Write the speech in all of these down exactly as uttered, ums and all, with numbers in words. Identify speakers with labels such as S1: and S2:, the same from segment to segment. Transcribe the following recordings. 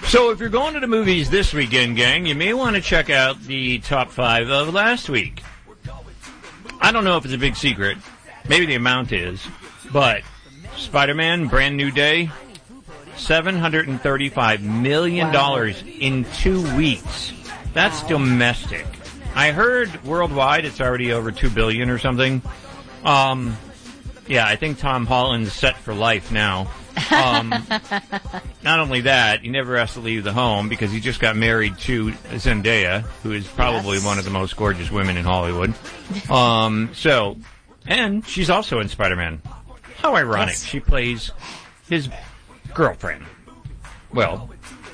S1: So if you're going to the movies this weekend, gang, you may want to check out the top five of last week. I don't know if it's a big secret. Maybe the amount is. But Spider-Man, Brand New Day, seven hundred thirty-five million dollars wow. in two weeks. That's wow. domestic. I heard worldwide it's already over two billion dollars or something. Um, yeah, I think Tom Holland's set for life now. Um, not only that, he never has to leave the home because he just got married to Zendaya, who is probably yes. one of the most gorgeous women in Hollywood. Um, so, and she's also in Spider-Man. How ironic. Yes. She plays his girlfriend. Well,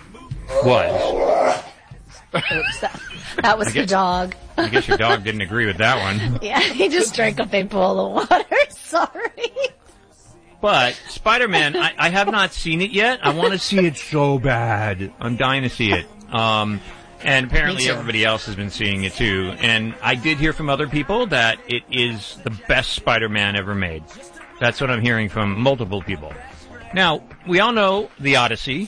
S1: was.
S2: Oops, that, that was
S1: guess,
S2: the dog.
S1: I guess your dog didn't agree with that one.
S2: Yeah, he just drank a big bowl of water. Sorry.
S1: But Spider-Man, I, I have not seen it yet. I want to see it so bad. I'm dying to see it. Um, and apparently everybody else has been seeing it too. And I did hear from other people that it is the best Spider-Man ever made. That's what I'm hearing from multiple people. Now, we all know The Odyssey.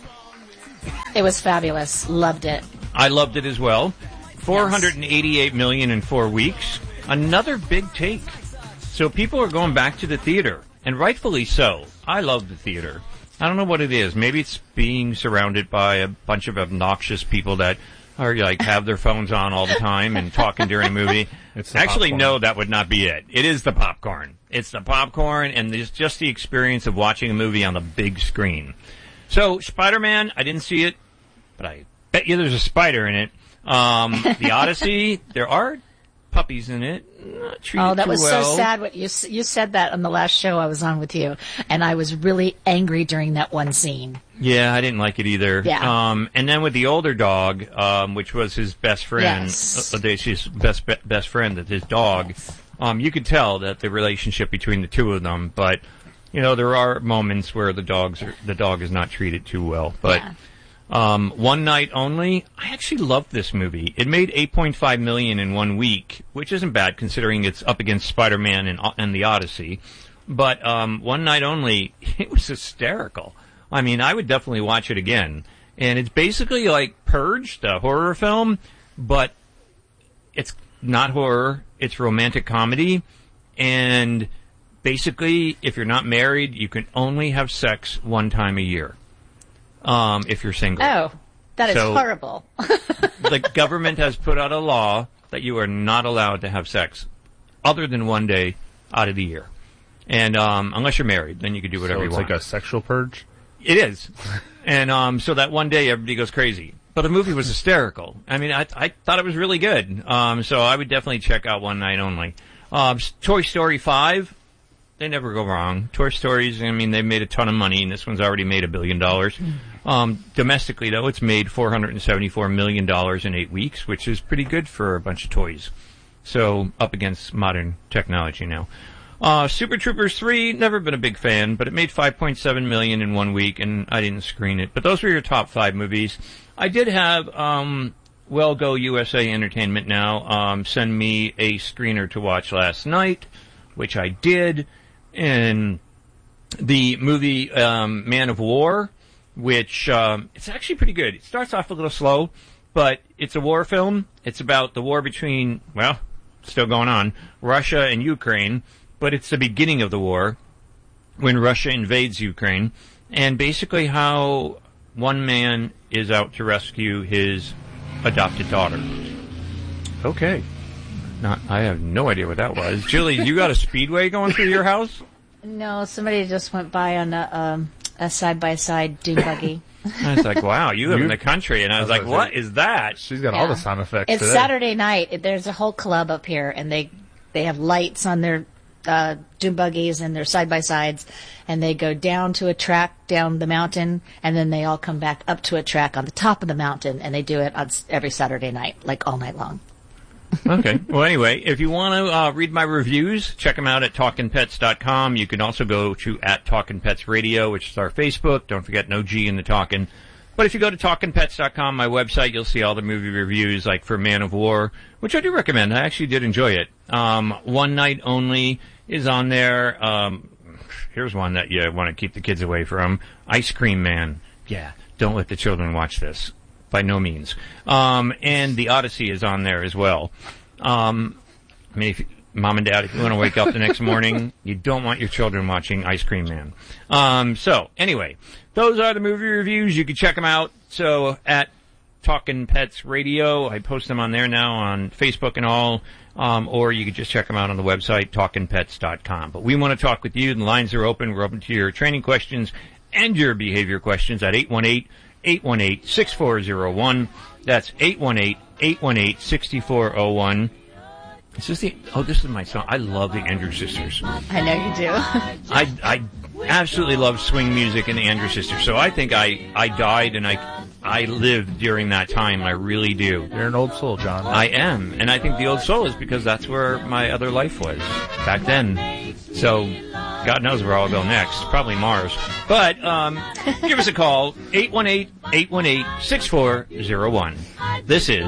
S2: It was fabulous. Loved it.
S1: I loved it as well. four hundred eighty-eight million dollars in four weeks. Another big take. So people are going back to the theater. And rightfully so. I love the theater. I don't know what it is. Maybe it's being surrounded by a bunch of obnoxious people that are like have their phones on all the time and talking during a movie. It's Actually, popcorn. No, that would not be it. It is the popcorn. It's the popcorn, and it's just the experience of watching a movie on the big screen. So, Spider-Man, I didn't see it, but I bet you there's a spider in it. Um, the Odyssey, there are puppies in it. Not treated
S2: oh, that
S1: too
S2: was
S1: well.
S2: so sad. What you you said that on the last show I was on with you, and I was really angry during that one scene.
S1: Yeah, I didn't like it either.
S2: Yeah.
S1: Um, and then with the older dog, um, which was his best friend,
S2: yes.
S1: uh, his best best friend, that his dog, um, you could tell that the relationship between the two of them. But you know, there are moments where the dogs are, the dog is not treated too well. But
S2: yeah.
S1: um, One Night Only, I actually loved this movie. It made eight point five million dollars in one week, which isn't bad considering it's up against Spider-Man and, and the Odyssey. But um, One Night Only, it was hysterical. I mean, I would definitely watch it again. And it's basically like Purge, the horror film, but it's not horror. It's romantic comedy. And basically, if you're not married, you can only have sex one time a year. Um, if you're single.
S2: Oh, that is
S1: so,
S2: horrible.
S1: The government has put out a law that you are not allowed to have sex other than one day out of the year. And um, unless you're married, then you can do whatever
S3: so
S1: you
S3: it's
S1: want.
S3: It's like a sexual purge?
S1: It is. And um, so that one day, everybody goes crazy. But the movie was hysterical. I mean, I, I thought it was really good. Um, so I would definitely check out One Night Only. Um, Toy Story five, they never go wrong. Toy Stories, I mean, they've made a ton of money, and this one's already made a billion dollars. Um, domestically, though, it's made four hundred seventy-four million dollars in eight weeks, which is pretty good for a bunch of toys. So, up against modern technology now. Uh, Super Troopers three, never been a big fan, but it made five point seven million dollars in one week, and I didn't screen it. But those were your top five movies. I did have, um, Well Go U S A Entertainment now, um, send me a screener to watch last night, which I did. And the movie, um, Man of War, which, um, it's actually pretty good. It starts off a little slow, but it's a war film. It's about the war between, well, still going on, Russia and Ukraine. But it's the beginning of the war when Russia invades Ukraine, and basically how one man is out to rescue his adopted daughter. Okay. Not, I have no idea what that was. Julie, you got a speedway going through your house?
S2: No, somebody just went by on a, um, a side-by-side dune buggy.
S1: I was like, wow, you live you, in the country. And I was, I was like, what is that?
S3: She's got
S2: yeah.
S3: all the sound effects
S2: It's
S3: today.
S2: Saturday night. There's a whole club up here, and they they have lights on their uh, dune buggies and their side-by-sides, and they go down to a track down the mountain, and then they all come back up to a track on the top of the mountain, and they do it on every Saturday night, like all night long.
S1: Okay. Well, anyway, if you want to uh, read my reviews, check them out at talkin pets dot com. You can also go to at Talkin' Pets Radio, which is our Facebook. Don't forget no G in the Talkin'. But if you go to talkin pets dot com, my website, you'll see all the movie reviews, like for Man of War, which I do recommend. I actually did enjoy it. Um, One Night Only is on there. Um, here's one that you want to keep the kids away from. Ice Cream Man. Yeah. don't let the children watch this. By no means. Um, and the Odyssey is on there as well. Um, I mean, if you, Mom and Dad, if you want to wake up the next morning, you don't want your children watching Ice Cream Man. Um, so, anyway, those are the movie reviews. You can check them out. So, at Talkin' Pets Radio, I post them on there now on Facebook and all. Um, or you can just check them out on the website, talkin pets dot com. But we want to talk with you. The lines are open. We're open to your training questions and your behavior questions at eight one eight, eight one eight, six four zero one. That's eight one eight, eight one eight, six four zero one. Is this the, oh, this is my song. I love the Andrews Sisters.
S2: I know you do.
S1: I, I absolutely love swing music and the Andrews Sisters. So I think I, I died and I, I lived during that time. I really do.
S3: You're an old soul, John.
S1: I am. And I think the old soul is because that's where my other life was back then. So God knows where I'll go next. Probably Mars. But um, give us a call, eight one eight, eight one eight, six four zero one. This is